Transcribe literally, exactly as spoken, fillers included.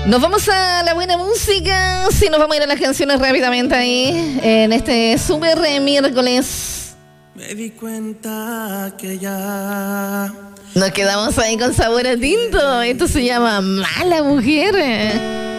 Nos vamos a la buena música. Sí, nos vamos a ir a las canciones rápidamente ahí en este super miércoles. Me di cuenta que ya nos quedamos ahí con sabor a tinto. Esto se llama Mala Mujer.